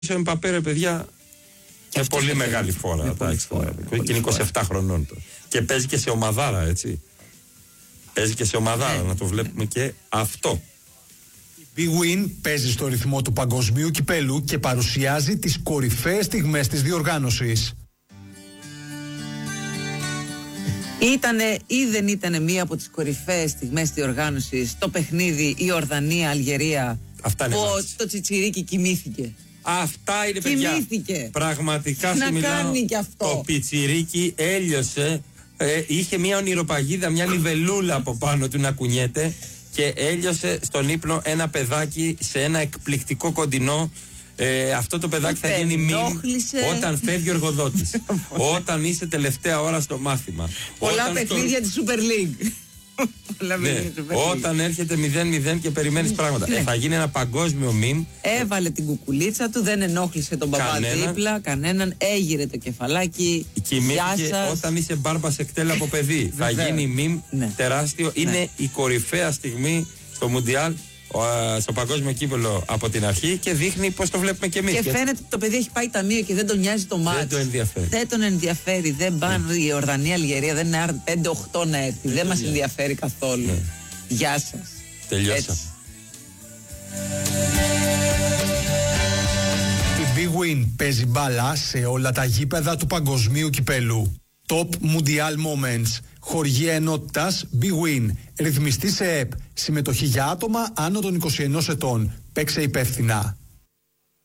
ο Εμπαπέ, ρε παιδιά, είναι πολύ μεγάλη φόρα. Και είναι 27 χρονών τώρα. Και παίζει και σε ομαδάρα, έτσι. Παίζει και σε ομαδάρα, να το βλέπουμε και αυτό. Η Big Win παίζει στο ρυθμό του παγκοσμίου κυπέλου και παρουσιάζει τις κορυφαίες στιγμές της διοργάνωσης. Ήτανε ή δεν ήτανε μία από τις κορυφαίες στιγμές της διοργάνωσης το παιχνίδι Ιορδανία-Αλγερία που το Τσιτσιρίκι κοιμήθηκε? Αυτά είναι, παιδιά. Κοιμήθηκε. Πραγματικά να μιλάω, κάνει κι αυτό. Το Πιτσιρίκι έλειωσε. Είχε μια ονειροπαγίδα, μια νιβελούλα από πάνω του να κουνιέται και έλειωσε στον ύπνο ένα παιδάκι σε ένα εκπληκτικό κοντινό. Αυτό το παιδάκι θα γίνει όταν φεύγει ο εργοδότης. Όταν είσαι τελευταία ώρα στο μάθημα. Πολλά παιχνίδια της Super League. Όταν έρχεται 0-0 και περιμένεις πράγματα. Θα γίνει ένα παγκόσμιο μιμ. Έβαλε την κουκουλίτσα του, δεν ενόχλησε τον παπά δίπλα, κανέναν, έγειρε το κεφαλάκι. Κοιμήθηκε όταν είσαι μπάρμπα σε κτέλ από παιδί. Θα γίνει μιμ τεράστιο. Είναι η κορυφαία στιγμή στο Μουντιάλ, στο παγκόσμιο κύπελλο από την αρχή και δείχνει πώς το βλέπουμε κι εμείς. Και φαίνεται ότι το παιδί έχει πάει ταμείο και δεν τον νοιάζει το μάτι. Δεν τον ενδιαφέρει. Δεν τον ενδιαφέρει. Δεν πάνε η Ιορδανία, Αλγερία, δεν είναι 5-8 να έρθει. Δεν μας ενδιαφέρει καθόλου. Γεια σας. Τελειώσαμε. Η Big Win παίζει μπάλα σε όλα τα γήπεδα του παγκοσμίου κυπέλου. Top Mundial Moments. Χορηγία ενότητας Big Win. Ρυθμιστή σε ΕΠ. Συμμετοχή για άτομα άνω των 21 ετών. Παίξε υπεύθυνα.